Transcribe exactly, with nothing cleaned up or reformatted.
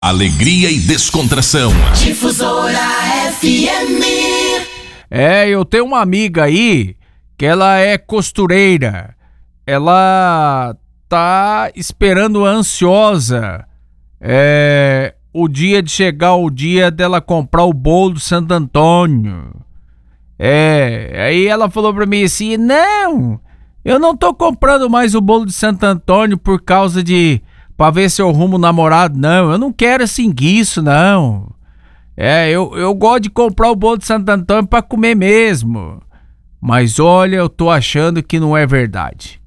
Alegria e descontração. Difusora F M. É, eu tenho uma amiga aí que ela é costureira. Ela tá esperando ansiosa é, o dia de chegar o dia dela comprar o bolo do Santo Antônio. É, aí ela falou pra mim assim: não, eu não tô comprando mais o bolo de Santo Antônio por causa de... pra ver se eu arrumo namorado, não. Eu não quero assim isso, não. É, eu, eu gosto de comprar o bolo de Santo Antônio pra comer mesmo. Mas olha, eu tô achando que não é verdade.